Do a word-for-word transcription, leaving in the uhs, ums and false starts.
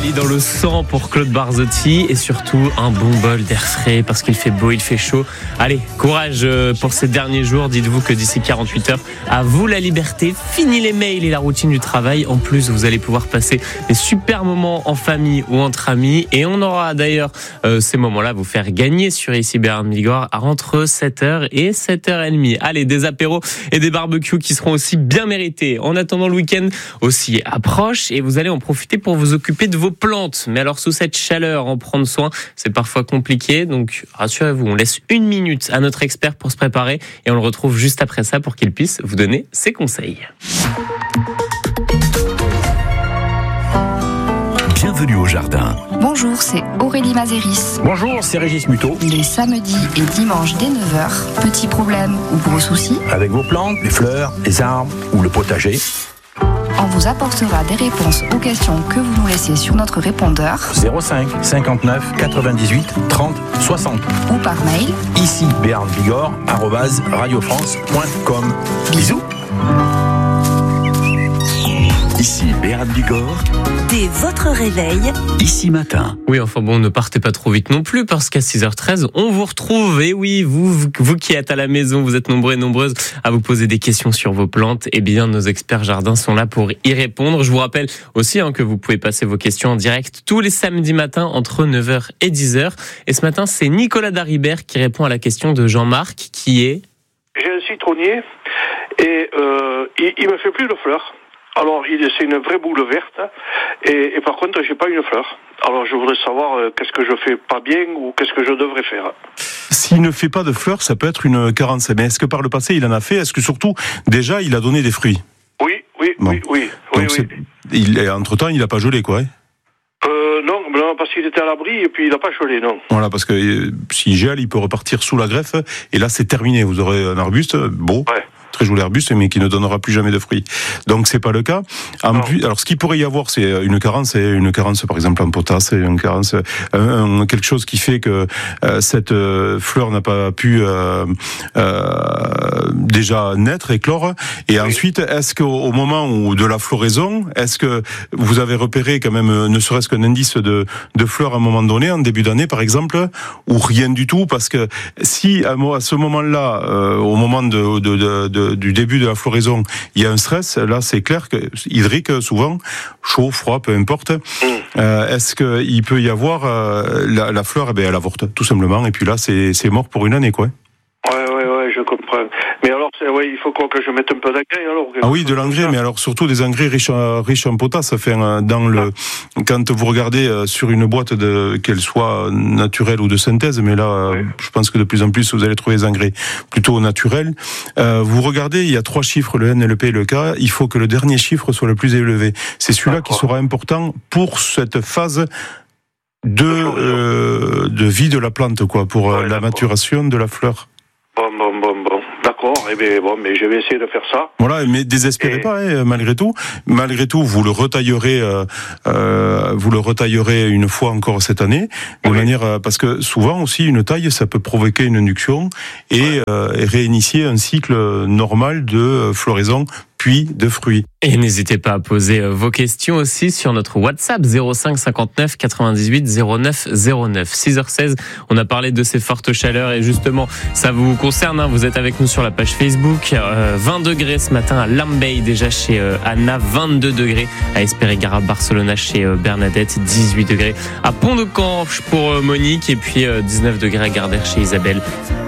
Italie dans le sang pour Claude Barzotti et surtout un bon bol d'air frais parce qu'il fait beau, il fait chaud. Allez, courage pour ces derniers jours. Dites-vous que d'ici quarante-huit heures, à vous la liberté. Fini les mails et la routine du travail. En plus, vous allez pouvoir passer des super moments en famille ou entre amis. Et on aura d'ailleurs euh, ces moments-là vous faire gagner sur ici Bernard Bigorre entre sept heures et sept heures trente. Allez, des apéros et des barbecues qui seront aussi bien mérités. En attendant, le week-end aussi approche et vous allez en profiter pour vous occuper de vos plantes. Mais alors, sous cette chaleur, en prendre soin, c'est parfois compliqué. Donc, rassurez-vous, on laisse une minute à notre expert pour se préparer et on le retrouve juste après ça pour qu'il puisse vous donner ses conseils. Bienvenue au jardin. Bonjour, c'est Aurélie Mazéris. Bonjour, c'est Régis Muto. Les samedis et dimanches dès neuf heures, petits problèmes ou gros soucis, Avec vos plantes, les fleurs, les arbres ou le potager. on vous apportera des réponses aux questions que vous nous laissez sur notre répondeur zéro cinq cinquante-neuf quatre-vingt-dix-huit trente soixante. ou par mail. Ici Bernard Bigorre, arobase radiofrance point com. Bisous. Ici Béat Bigorre, Dès votre réveil, ici matin. Oui, enfin bon, ne partez pas trop vite non plus parce qu'à six heures treize, on vous retrouve. Et oui, vous, vous, vous qui êtes à la maison, vous êtes nombreux et nombreuses à vous poser des questions sur vos plantes. Eh bien, nos experts jardins sont là pour y répondre. Je vous rappelle aussi hein, que vous pouvez passer vos questions en direct tous les samedis matins entre neuf heures et dix heures. Et ce matin, c'est Nicolas Daribert qui répond à la question de Jean-Marc qui est... J'ai un citronnier et euh, il, il me fait plus de fleurs. Alors, il, c'est une vraie boule verte et, et par contre, j'ai pas une fleur. Alors, je voudrais savoir euh, qu'est-ce que je fais pas bien ou qu'est-ce que je devrais faire. S'il ne fait pas de fleurs, ça peut être une carence. Mais est-ce que par le passé, il en a fait? Est-ce que surtout, déjà, il a donné des fruits? Oui, oui, Bon. oui, oui. Donc, oui, c'est... oui. Il... entre-temps, il n'a pas gelé, quoi. Hein Euh, non, non, parce qu'il était à l'abri et puis il n'a pas gelé, non. Voilà, parce que euh, s'il gèle, il peut repartir sous la greffe. Et là, c'est terminé. Vous aurez un arbuste beau. Ouais. Très joli arbuste, mais qui ne donnera plus jamais de fruits. Donc c'est pas le cas. En plus, alors ce qu'il pourrait y avoir, c'est une carence, c'est une carence par exemple en potasse, et une carence, un, un, quelque chose qui fait que euh, cette euh, fleur n'a pas pu euh, euh, déjà naître, éclore. Et oui. Ensuite, est-ce qu'au au moment où de la floraison, est-ce que vous avez repéré quand même, ne serait-ce qu'un indice de, de fleurs à un moment donné, en début d'année par exemple, ou rien du tout? Parce que si à, à ce moment-là, euh, au moment de, de, de, de du début de la floraison, il y a un stress, là c'est clair que hydrique souvent, chaud, froid, peu importe. Mmh. Euh, est-ce qu'il peut y avoir euh, la, la fleur, eh bien, elle avorte tout simplement, et puis là c'est, c'est mort pour une année, quoi. Ouais, ouais, ouais, je comprends. Mais alors, c'est, ouais, il faut quoi que je mette un peu d'engrais alors. Ah oui, de l'engrais, mais alors surtout des engrais riches en, riches en potasse. Enfin, dans le, quand vous regardez sur une boîte, de, qu'elle soit naturelle ou de synthèse, mais là, oui. Je pense que de plus en plus, vous allez trouver des engrais plutôt naturels. Euh, vous regardez, il y a trois chiffres, le N, le P et le K. Il faut que le dernier chiffre soit le plus élevé. C'est celui-là D'accord. qui sera important pour cette phase de, euh, de vie de la plante, quoi, pour ouais, la d'accord. maturation de la fleur. Bon, bon, bon, bon. D'accord, eh bien, bon, mais je vais essayer de faire ça. Voilà, mais désespérez et... pas, hein, malgré tout. Malgré tout, vous le retaillerez, euh, euh, vous le retaillerez une fois encore cette année, de oui. manière, euh, parce que souvent aussi une taille, ça peut provoquer une induction et, ouais. euh, et réinitier un cycle normal de floraison puis de fruits. Et n'hésitez pas à poser vos questions aussi sur notre WhatsApp zéro cinq cinquante-neuf quatre-vingt-dix-huit zéro neuf zéro neuf. six heures seize, on a parlé de ces fortes chaleurs et justement, ça vous concerne, hein, vous êtes avec nous sur la page Facebook. Euh, vingt degrés ce matin à Lambey, déjà chez euh, Anna, vingt-deux degrés à Esperigara, Barcelona chez euh, Bernadette, dix-huit degrés à Pont-de-Canche pour euh, Monique et puis euh, dix-neuf degrés à Gardère chez Isabelle.